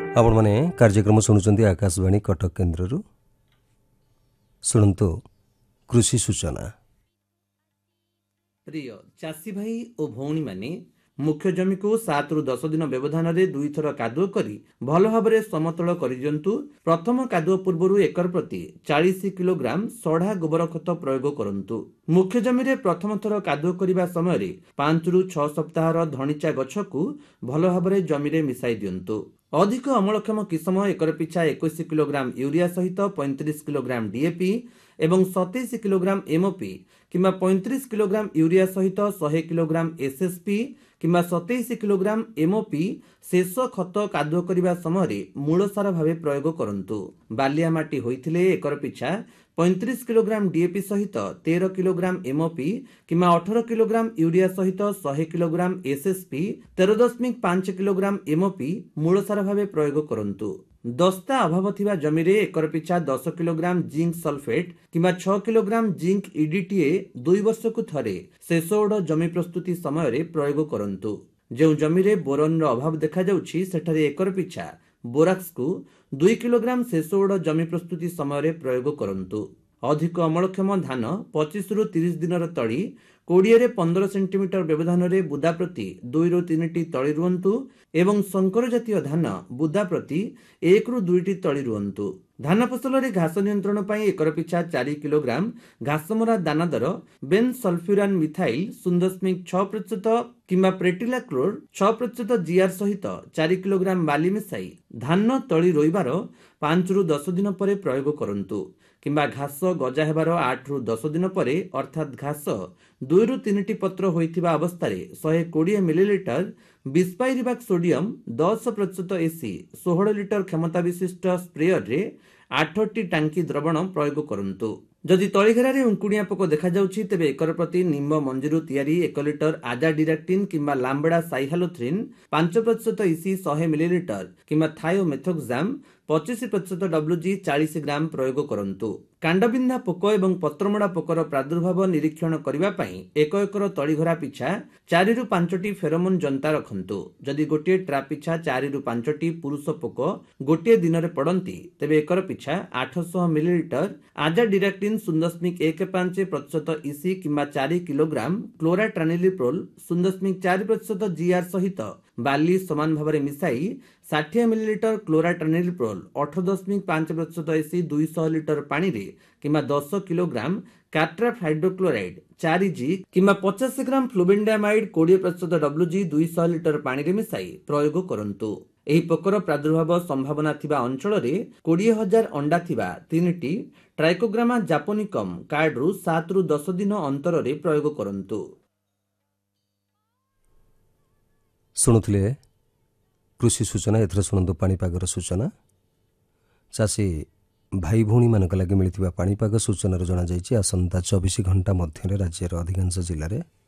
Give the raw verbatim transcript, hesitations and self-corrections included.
आपण मैंने कार्यक्रम शुणुंट आकाशवाणी कटक केन्द्र शुणु कृषि सूचना। प्रिय चाषी भाई और भौणी माने मुख्य जमी को सात रु दस दिन व्यवधान में दुई थर कादुओ करी भल भाव समतल करिदियंतु। प्रथम कादुओ पूर्व एकर प्रति चालीस किलोग्राम सढ़ा गोबर खत प्रयोग करंतु। मुख्य जमी रे प्रथम थर कादुओ करिबा समय रे पांच रु छह सप्ताहर धणीचा गछ को भल भाव जमी रे मिसाई दियंतु। अधिक अमलक्षम किसम एकर पिछा इक्कीस किलोग्राम यूरिया सहित पैंतीस किलोग्राम डीएपी एवं सत्ताईस किलोग्राम एमओपी किंबा पैंतीस किलोग्राम यूरिया सहित सौ किलोग्राम एसएसपी किंबा सत्ताईस किलोग्राम एमओपी शेष खत कादुओ करिबा समय मूल सार भाव प्रयोग करंतु। बालिया माटी होइथिले एकर पिछा पैंतीस किलोग्राम डीएपी सहित तेरह किलोग्राम एमओपी किंबा अठारह किलोग्राम यूरिया सहित सौ किलोग्राम एसएसपी तेरह दशमिक पांच किलोग्राम एमओपी मूल सार भाव प्रयोग करंतु। दस्ता अभाव थिबा जमी रे एकर पिछा दस किलोग्राम जिंक सल्फेट किंबा छह किलोग्राम जिंक ईडीटीए दुई वर्ष को थरे शेषोड़ जमी प्रस्तुति समय रे प्रयोग करंतु। जो जमी रे बोरन रो अभाव देखा जाउछि सेठारे एकर पिछा बोराक्स को दुई किलोग्राम शेषोड़ जमी प्रस्तुति समय रे प्रयोग करंतु। अधिक अमलक्षम धान पच्चीस रु तीस दिन तली कोड़े रे पंद्रह सेंटीमीटर व्यवधान रे बुदा प्रति दुई रु तीन टी तली रुअंतु एवं संकर जातीय धान बुदा प्रति एक रु दुई टी तली रुअंतु। धान फसल रे घास नियंत्रण पई एकर पिछा चार किलोग्राम घासमरा दानादार बेन सल्फ्यूरान मिथाइल शून्य दशमिक छह प्रतिशत किंबा प्रेटिला क्लोर छह प्रतिशत जीआर सहित चार किलोग्राम बाली मिसाई धान तली रोइबार पांच रु दस दिन पर प्रयोग करंतु किंबा घास गजा हेबार आठ रु दस दिन पर अर्थात घास दुई रु तीन टी पत्र होइथिबा अवस्था सौ बीस मिलीलीटर बिस्पाइरिबाक सोडियम दस प्रतिशत एसी सोलह लिटर क्षमता विशिष्ट स्प्रेयर रे आठ टी टांकी द्रवण प्रयोग करंतु। जदि तळीघेरा रे उंकुड़िया पोक देखा जाउछि तेबे एकर प्रति निम्ब मंजीरु तैयारी एक लिटर आजाडिरेक्टिन किंबा लाम्बेडा साइहालोथ्रिन पांच प्रतिशत इसी सौ मिलीलीटर किंबा थायोमेथोक्साम पच्चीस प्रतिशत डब्ल्यूजी चालीस ग्राम प्रयोग करंतु। कांडबिंधा पोक एवं पत्रमोड़ा पोकर प्रादुर्भाव निरीक्षण करिबा पई एक एकर तळीघरा पिछा चार रु पांच टी फेरोमोन जंता रखंतु। जदि गोटे ट्राप पिछा चार रु पांच टी पुरुष पोक गोटे दिन रे पड़ंती तेबे एकर पिछा आठ सौ मिलीलीटर आजाडिरेक्टिन शून्य दशमिक एक पांच प्रतिशत इसी किंबा चार किलोग्राम क्लोराट्रानिलिप्रोल शून्य दशमिक चार प्रतिशत जीआर सहित बाली समान भाव में मिसाई साठ मिलीलीटर क्लोराट्रानिलिप्रोल अठारह दशमिक पांच प्रतिशत एसी दुई सौ लिटर पानी रे किंबा दस किलोग्राम काट्राफ हाइड्रोक्लोराइड चार जी किंबा पचास ग्राम फ्लुबेंडामाइड बीस प्रतिशत डब्ल्यूजी दुई सौ लिटर पानी रे मिसाई प्रयोग करंतु। एही पोकर प्रादुर्भाव संभावना थिबा अंचल रे बीस हजार अंडा थिबा तीन टी ट्राइकोग्रामा जापोनिकम कार्ड रु सात रु दस दिन अंतर रे प्रयोग करंतु। शुणुथिले कृषि सूचना। एथर शुणु पाणीपागर सूचना। चाषी भाई भौणी मानक लगे मिलता पाणीपाग सूचना जना आसंता चौबीस घंटा मध्य राज्यर अधिकांश जिले में